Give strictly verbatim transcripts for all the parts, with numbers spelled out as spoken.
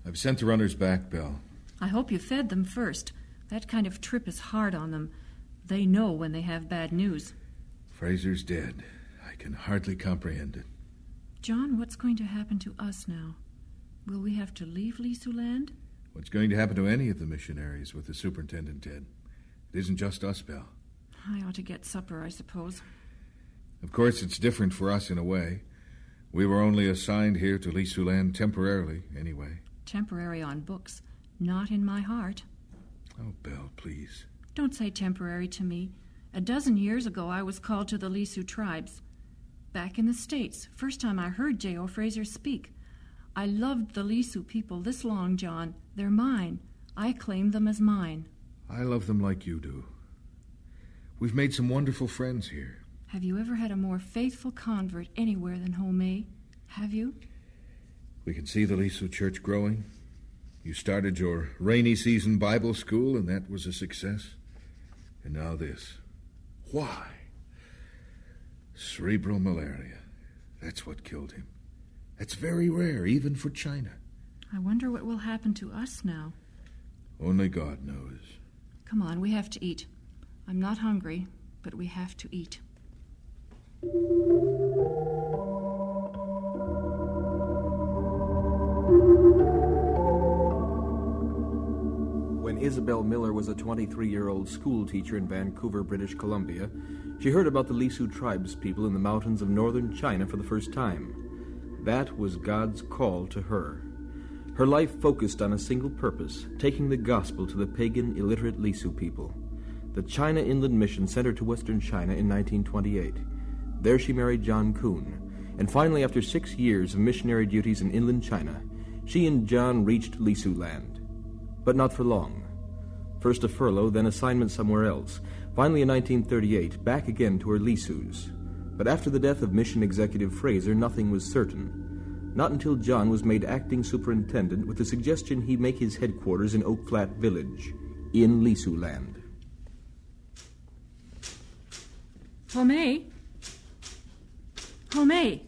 I've sent the runners back, Belle. I hope you fed them first. That kind of trip is hard on them. They know when they have bad news. Fraser's dead. I can hardly comprehend it. John, what's going to happen to us now? Will we have to leave Lisuland? What's going to happen to any of the missionaries with the superintendent dead? It isn't just us, Belle. I ought to get supper, I suppose. Of course, it's different for us in a way. We were only assigned here to Lisuland temporarily, anyway. Temporary on books, not in my heart. Oh, Belle, please. Don't say temporary to me. A dozen years ago, I was called to the Lisu tribes. Back in the States, first time I heard J O. Fraser speak. I loved the Lisu people this long, John. They're mine. I claim them as mine. I love them like you do. We've made some wonderful friends here. Have you ever had a more faithful convert anywhere than Homay? Have you? We can see the Lisu church growing. You started your rainy season Bible school, and that was a success. And now this. Why? Cerebral malaria. That's what killed him. That's very rare, even for China. I wonder what will happen to us now. Only God knows. Come on, we have to eat. I'm not hungry, but we have to eat. When Isabel Miller was a twenty-three-year-old schoolteacher in Vancouver, British Columbia, she heard about the Lisu tribes people in the mountains of northern China for the first time. That was God's call to her. Her life focused on a single purpose, taking the gospel to the pagan, illiterate Lisu people. The China Inland Mission sent her to western China in nineteen twenty-eight. There she married John Kuhn, and finally, after six years of missionary duties in inland China, she and John reached Lisu land. But not for long. First a furlough, then assignment somewhere else. Finally, in nineteen thirty-eight, back again to her Lisus. But after the death of Mission Executive Fraser, nothing was certain. Not until John was made acting superintendent with the suggestion he make his headquarters in Oak Flat Village, in Lisu land. Homay? Homay?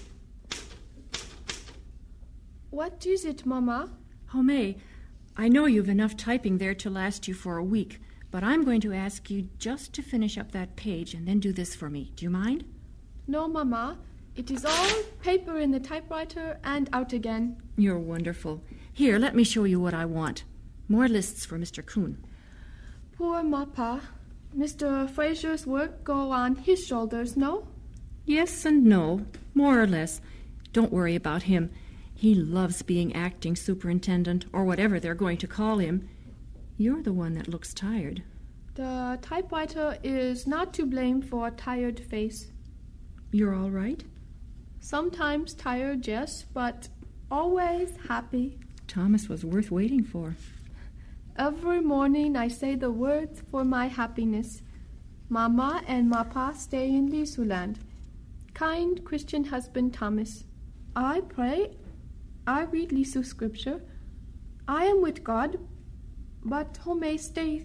What is it, Mama? Homay, I know you've enough typing there to last you for a week, but I'm going to ask you just to finish up that page and then do this for me. Do you mind? No, Mama. It is all paper in the typewriter and out again. You're wonderful. Here, let me show you what I want. More lists for Mister Kuhn. Poor Mappa. Mister Fraser's work go on his shoulders, no? Yes and no, more or less. Don't worry about him. He loves being acting superintendent, or whatever they're going to call him. You're the one that looks tired. The typewriter is not to blame for a tired face. You're all right? Sometimes tired, yes, but always happy. Thomas was worth waiting for. Every morning I say the words for my happiness. Mama and Mappa stay in Lisuland. Kind Christian husband Thomas. I pray. I read Lisu scripture. I am with God, but Homay stay